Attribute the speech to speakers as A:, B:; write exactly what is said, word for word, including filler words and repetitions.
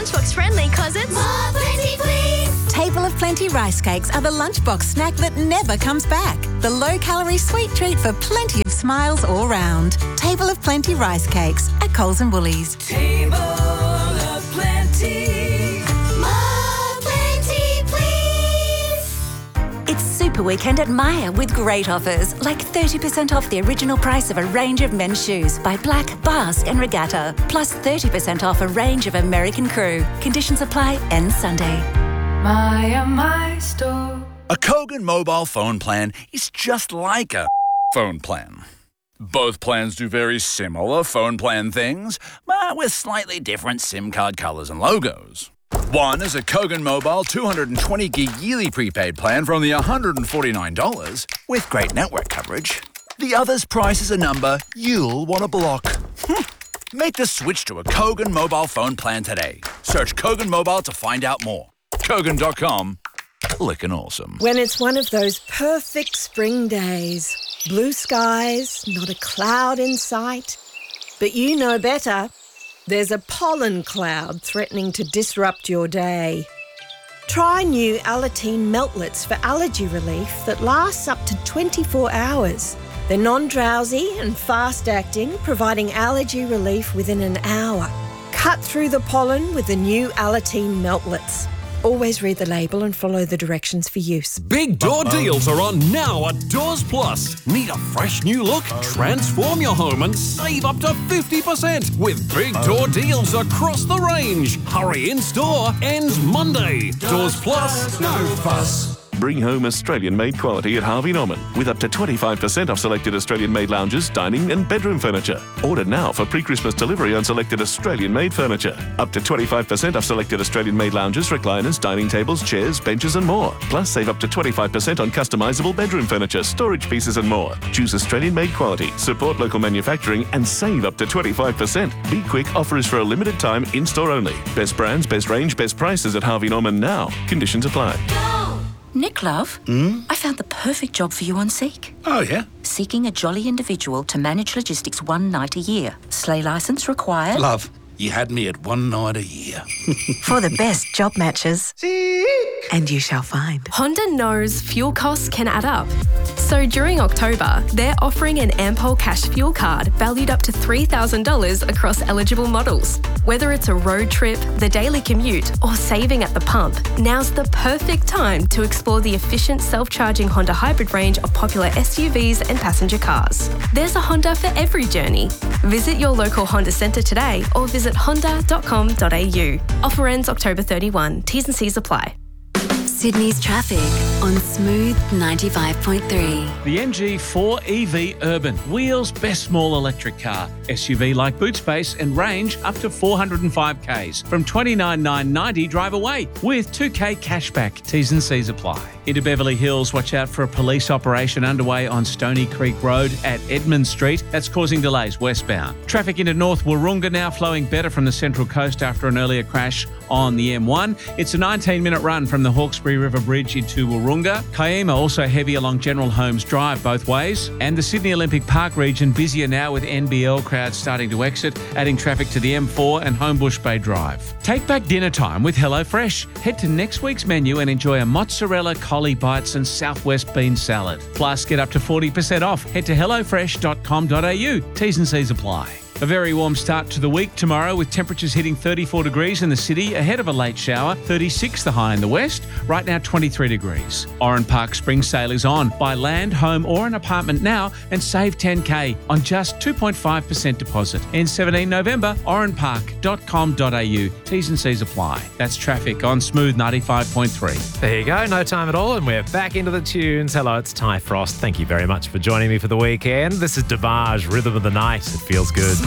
A: lunchbox friendly cause it's
B: More Plenty Please.
C: Table of Plenty rice cakes are the lunchbox snack that never comes back. The low-calorie sweet treat for plenty of smiles all round. Table of Plenty rice cakes at Coles and Woolies.
D: Table of Plenty.
B: More Plenty Please.
C: It's Super Weekend at Myer with great offers, like thirty percent off the original price of a range of men's shoes by Black, Basque and Regatta, plus thirty percent off a range of American Crew. Conditions apply, ends Sunday.
D: Myer, my store.
E: A Kogan mobile phone plan is just like a phone plan. Both plans do very similar phone plan things, but with slightly different SIM card colours and logos. One is a Kogan Mobile two hundred twenty gig yearly prepaid plan for only one hundred forty-nine dollars with great network coverage. The other's price is a number you'll want to block. Make the switch to a Kogan mobile phone plan today. Search Kogan Mobile to find out more. Kogan dot com. Clickin' awesome.
F: When it's one of those perfect spring days, blue skies, not a cloud in sight, but you know better. There's a pollen cloud threatening to disrupt your day. Try new Alateen Meltlets for allergy relief that lasts up to twenty-four hours. They're non-drowsy and fast-acting, providing allergy relief within an hour. Cut through the pollen with the new Alateen Meltlets. Always read the label and follow the directions for use.
G: Big door deals are on now at Doors Plus. Need a fresh new look? Transform your home and save up to fifty percent with big door deals across the range. Hurry in store, ends Monday. Doors Plus, no fuss.
H: Bring home Australian-made quality at Harvey Norman with up to twenty-five percent off selected Australian-made lounges, dining and bedroom furniture. Order now for pre-Christmas delivery on selected Australian-made furniture. Up to twenty-five percent off selected Australian-made lounges, recliners, dining tables, chairs, benches and more. Plus save up to twenty-five percent on customisable bedroom furniture, storage pieces and more. Choose Australian-made quality, support local manufacturing and save up to twenty-five percent. Be quick, offer is for a limited time, in-store only. Best brands, best range, best prices at Harvey Norman now. Conditions apply.
I: Nick, love, mm? I found the perfect job for you on Seek.
J: Oh, yeah?
I: Seeking a jolly individual to manage logistics one night a year. Sleigh licence required.
J: Love, you had me at one night a year.
C: For the best job matches. Seek. And you shall find.
K: Honda knows fuel costs can add up. So during October, they're offering an Ampol Cash fuel card valued up to three thousand dollars across eligible models. Whether it's a road trip, the daily commute, or saving at the pump, now's the perfect time to explore the efficient self-charging Honda hybrid range of popular S U Vs and passenger cars. There's a Honda for every journey. Visit your local Honda centre today or visit honda dot com dot a u. Offer ends October thirty-first. T's and C's apply.
L: Sydney's traffic on Smooth ninety-five point three.
M: The M G four E V Urban, Wheels' best small electric car. S U V like boot space and range up to four hundred five kays. From twenty-nine thousand nine hundred ninety dollars drive away with two K cashback. T's and C's apply. Into Beverly Hills, watch out for a police operation underway on Stony Creek Road at Edmund Street. That's causing delays westbound. Traffic into North Wahroonga now flowing better from the Central Coast after an earlier crash on the M one. It's a nineteen minute run from the Hawkesbury River Bridge into Wahroonga. Kiama also heavy along General Holmes Drive both ways. And the Sydney Olympic Park region busier now with N B L crowds starting to exit, adding traffic to the M four and Homebush Bay Drive. Take back dinner time with HelloFresh. Head to next week's menu and enjoy a mozzarella collie bites and southwest bean salad. Plus, get up to forty percent off. Head to hello fresh dot com dot a u. T's and C's apply. A very warm start to the week tomorrow with temperatures hitting thirty-four degrees in the city ahead of a late shower, thirty-six the high in the west, right now twenty-three degrees. Oran Park Spring Sale is on. Buy land, home or an apartment now and save ten K on just two point five percent deposit. Ends seventeenth November, oran park dot com dot a u. T's and C's apply. That's traffic on Smooth ninety-five point three.
N: There you go, no time at all and we're back into the tunes. Hello, it's Ty Frost. Thank you very much for joining me for the weekend. This is Devage, Rhythm of the Night. It feels good.